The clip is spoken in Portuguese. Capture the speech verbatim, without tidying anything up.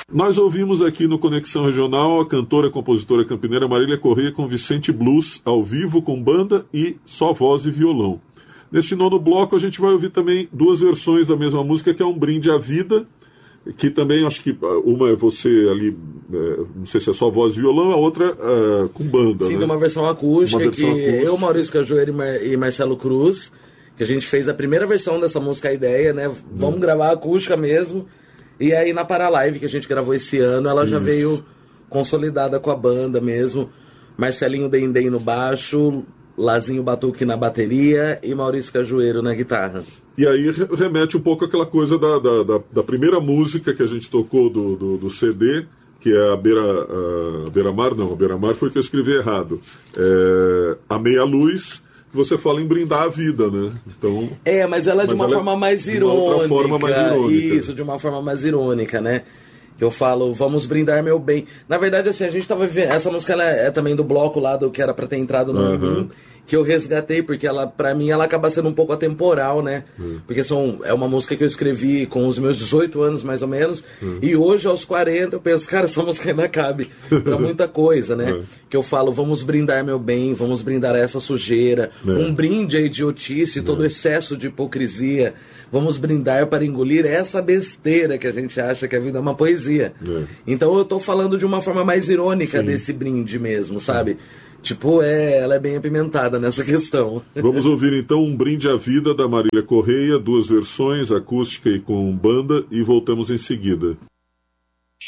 Nós ouvimos aqui no Conexão Regional a cantora e compositora campineira Marília Correia com Vicente Blues, ao vivo, com banda e só voz e violão. Neste nono bloco a gente vai ouvir também duas versões da mesma música, que é Um Brinde à Vida, que também acho que uma é você ali, é, não sei se é só voz e violão, a outra é, com banda. Sim, né? de uma versão acústica, uma versão que acústica. eu, Maurício Cajueiro e, Mar- e Marcelo Cruz, que a gente fez a primeira versão dessa música, a ideia, né? Vamos hum. gravar acústica mesmo. E aí na Paralive, que a gente gravou esse ano, ela já Isso. veio consolidada com a banda mesmo. Marcelinho Dendem no baixo, Lazinho Batuque na bateria e Maurício Cajueiro na guitarra. E aí remete um pouco àquela coisa da, da, da, da primeira música que a gente tocou do, do, do C D, que é a Beira, a Beira-Mar, não, a Beira-Mar foi que eu escrevi errado. É, a Meia Luz, que você fala em brindar a vida, né? Então, é, mas ela é de uma forma é mais irônica. De uma outra forma mais irônica. Isso, de uma forma mais irônica, né? Que eu falo, vamos brindar meu bem. Na verdade, assim, a gente tava vivendo... Essa música ela é, é também do bloco lá do que era pra ter entrado no uhum. que eu resgatei, porque ela, pra mim, ela acaba sendo um pouco atemporal, né? Uhum. Porque são, é uma música que eu escrevi com os meus dezoito anos, mais ou menos, uhum. e hoje, aos quarenta, eu penso, cara, essa música ainda cabe pra muita coisa, né? Uhum. Que eu falo, vamos brindar meu bem, vamos brindar essa sujeira, uhum. um brinde à idiotice, todo uhum. excesso de hipocrisia, vamos brindar para engolir essa besteira que a gente acha que a vida é uma poesia. Uhum. Então eu tô falando de uma forma mais irônica Sim. desse brinde mesmo, sabe? Uhum. Tipo, é, ela é bem apimentada nessa questão. Vamos ouvir então Um Brinde à Vida da Marília Correia, duas versões, acústica e com banda, e voltamos em seguida.